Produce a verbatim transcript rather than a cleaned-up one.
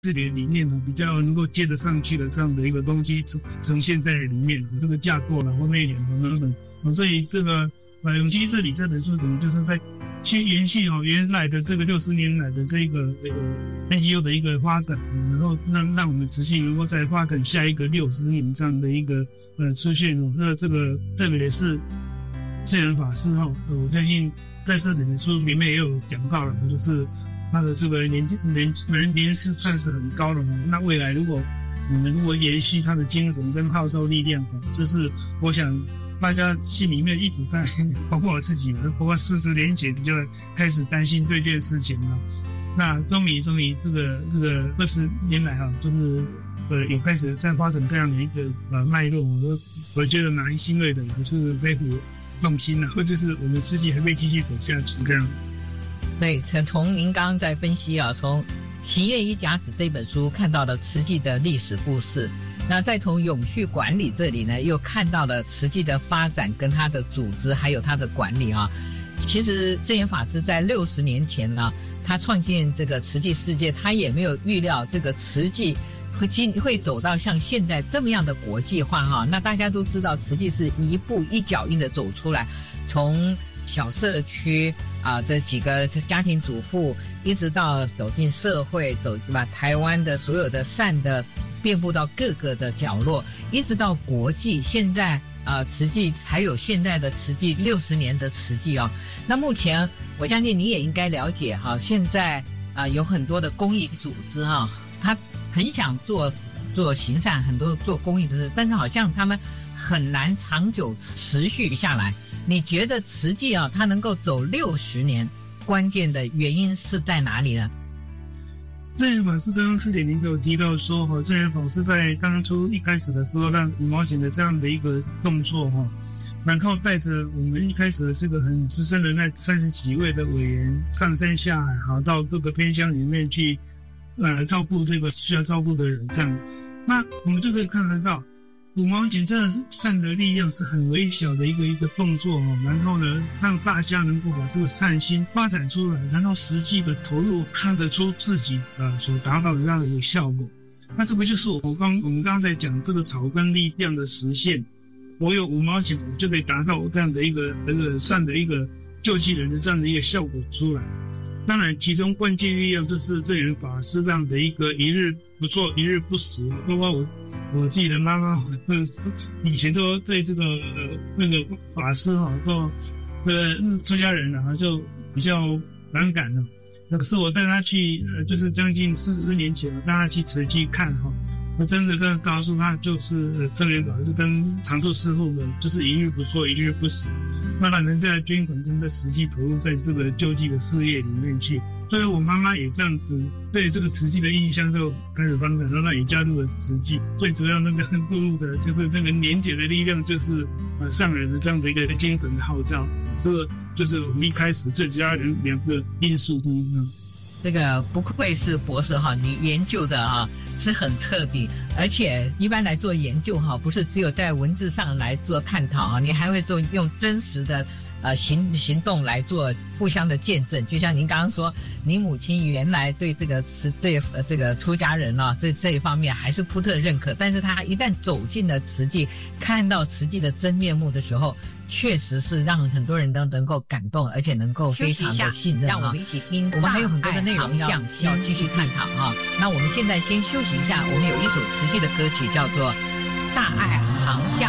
自己的理念比较能够接得上去的这样的一个东西呈现在里面，这个架构然后内容等等。所以这个呃永基这里这本书等于就是在去延续哦原来的这个六十年来的这个这个 N G O 的一个发展，然后让让我们持续能够再发展下一个六十年这样的一个呃出现哦。那这个特别是圣严法师哦，我相信在这本书里面也有讲到了，就是他的这个年年年年是算是很高的，那未来如果我们如果延续他的精神跟号召力量，这是我想大家心里面一直在，包括我自己，包括四十年前就开始担心这件事情了。那终于终于这个这个二十年来啊，就是呃有开始在发展这样的一个呃脉络，我我觉得蛮欣慰的，就是背负重心了，或者是我们自己还会继续走下去这样。 对，从您刚刚在分析啊，从《行业一甲子》这本书看到了慈济的历史故事，那再从永续管理这里呢，又看到了慈济的发展跟它的组织还有它的管理啊。其实证严法师在六十年前呢，他创建这个慈济世界，他也没有预料这个慈济会进会走到像现在这么样的国际化哈。那大家都知道，慈济是一步一脚印的走出来，从小社区啊，这几个家庭主妇，一直到走进社会，走把台湾的所有的善的遍布到各个的角落，一直到国际。现在啊，慈济还有现在的慈济六十年的慈济哦。那目前我相信你也应该了解哈，现在啊有很多的公益组织哈，他很想做做行善，很多做公益的事，但是好像他们很难长久持续下来。你觉得慈济啊，它能够走六十年，关键的原因是在哪里呢？ 证严法师刚刚师姐您有提到说哈，证严法师在当初一开始的时候，让五毛钱的这样的一个动作哈，然后带着我们一开始的这个很资深的那三十几位的委员上山下海，好到各个偏乡里面去，呃，照顾这个需要照顾的人这样。那我们就可以看得到，五毛钱真的是善的力量是很微小的一个一个动作哦，然后呢，让大家能够把这个善心发展出来，然后实际的投入，看得出自己呃所达到的这样的一个效果。那这个就是我刚我们刚刚在讲这个草根力量的实现。我有五毛钱，我就可以达到这样的一个这个善的一个救济人的这样的一个效果出来。当然，其中关键力量就是证严法师这样的一个一日不做一日不食，包括我。我自己的妈妈，嗯，以前都对这个呃那个法师哈，都呃出家人啊，就比较反感了。可是我带他去，呃，就是将近四十年前，我带他去慈济看哈，我真的跟告诉他，就是证严法师跟常住师父的，就是一日不做一日不食，那让人家捐款真的实际投入在这个救济的事业里面去。所以我妈妈也这样子对这个慈济的印象就开始翻转，然后也加入了慈济。最主要那个注入的就是那个年节的力量，就是呃上人的这样的一个精神的号召。这个就是我们一开始这家人两个因素之一。 这个不愧是博士哈，你研究的啊是很彻底，而且一般来做研究哈，不是只有在文字上来做探讨啊，你还会做用真实的。呃，行行动来做互相的见证，就像您刚刚说，您母亲原来对这个是对呃这个出家人啊，对这一方面还是扑特认可，但是他一旦走进了慈济，看到慈济的真面目的时候，确实是让很多人都能够感动，而且能够非常的信任啊。让我们一起听，我们还有很多的内容要要继续探讨啊。那我们现在先休息一下，我们有一首慈济的歌曲叫做《大爱航向》。